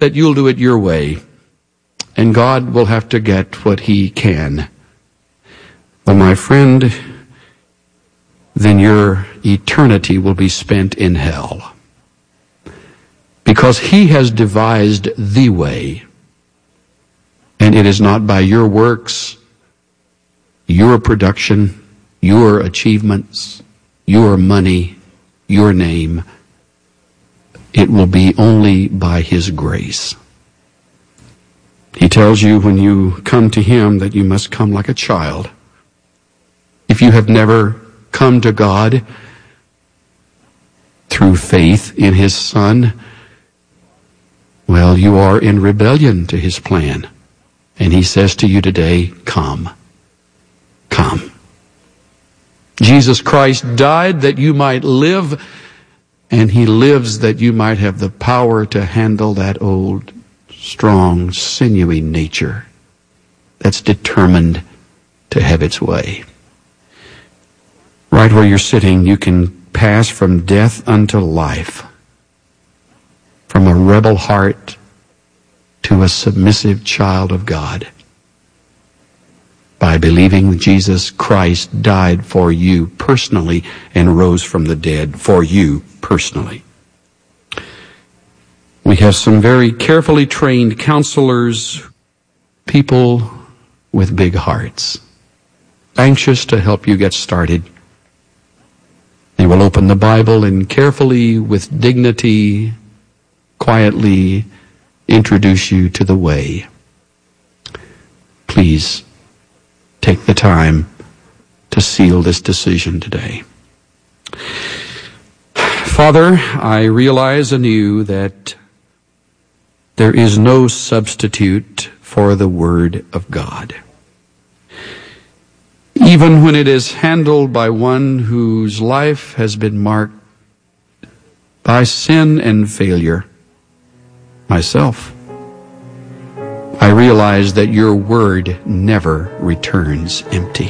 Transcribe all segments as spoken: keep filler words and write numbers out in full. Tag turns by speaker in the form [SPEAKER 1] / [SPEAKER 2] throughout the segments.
[SPEAKER 1] that you'll do it your way, and God will have to get what he can. Well, my friend, then your eternity will be spent in hell. Because he has devised the way, and it is not by your works, your production, your achievements, your money, your name. It will be only by his grace. He tells you when you come to him that you must come like a child. If you have never come to God through faith in his Son, well, you are in rebellion to his plan. And he says to you today, come. Come. Jesus Christ died that you might live, and he lives that you might have the power to handle that old, strong, sinewy nature that's determined to have its way. Right where you're sitting, you can pass from death unto life, from a rebel heart to a submissive child of God, by believing Jesus Christ died for you personally and rose from the dead for you personally. We have some very carefully trained counselors, people with big hearts, anxious to help you get started. They will open the Bible and carefully, with dignity, quietly introduce you to the way. Please take the time to seal this decision today. Father, I realize anew that there is no substitute for the Word of God. Even when it is handled by one whose life has been marked by sin and failure, myself, I realize that your word never returns empty.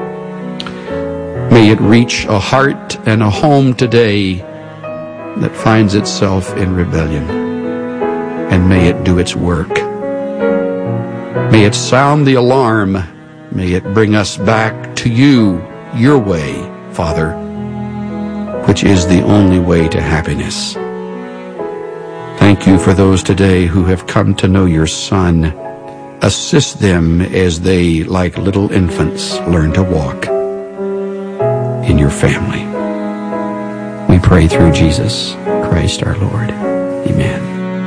[SPEAKER 1] May it reach a heart and a home today that finds itself in rebellion, and may it do its work. May it sound the alarm. May it bring us back to you, your way, Father, which is the only way to happiness. Thank you for those today who have come to know your Son. Assist them as they, like little infants, learn to walk in your family. We pray through Jesus Christ our Lord. Amen.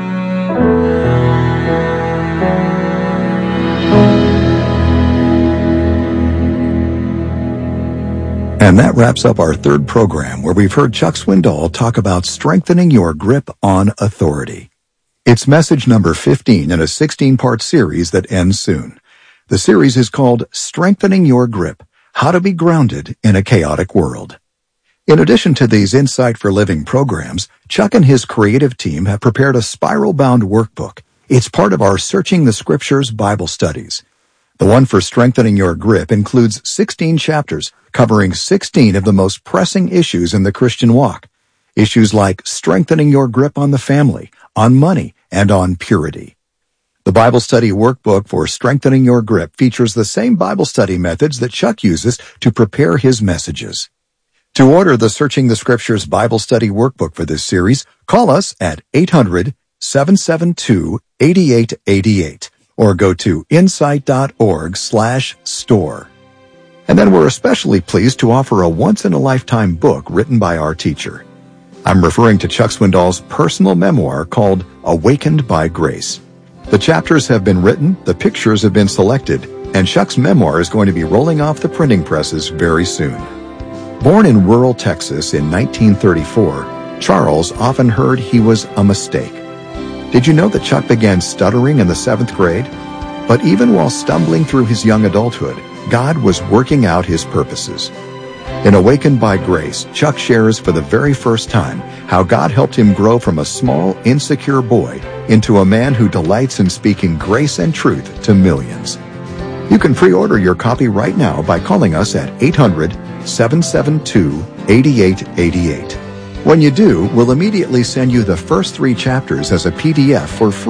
[SPEAKER 2] And that wraps up our third program, where we've heard Chuck Swindoll talk about strengthening your grip on authority. It's message number fifteen in a sixteen-part series that ends soon. The series is called Strengthening Your Grip, How to Be Grounded in a Chaotic World. In addition to these Insight for Living programs, Chuck and his creative team have prepared a spiral-bound workbook. It's part of our Searching the Scriptures Bible studies. The one for Strengthening Your Grip includes sixteen chapters covering sixteen of the most pressing issues in the Christian walk. Issues like strengthening your grip on the family, on money, and on purity. The Bible study workbook for Strengthening Your Grip features the same Bible study methods that Chuck uses to prepare his messages. To order the Searching the Scriptures Bible study workbook for this series, call us at eight hundred, seven seven two, eight eight eight eight. Or go to insight.org slash store. And then we're especially pleased to offer a once-in-a-lifetime book written by our teacher. I'm referring to Chuck Swindoll's personal memoir called Awakened by Grace. The chapters have been written, the pictures have been selected, and Chuck's memoir is going to be rolling off the printing presses very soon. Born in rural Texas in nineteen thirty-four, Charles often heard he was a mistake. Did you know that Chuck began stuttering in the seventh grade? But even while stumbling through his young adulthood, God was working out his purposes. In Awakened by Grace, Chuck shares for the very first time how God helped him grow from a small, insecure boy into a man who delights in speaking grace and truth to millions. You can pre-order your copy right now by calling us at eight hundred, seven seven two, eight eight eight eight. When you do, we'll immediately send you the first three chapters as a P D F for free.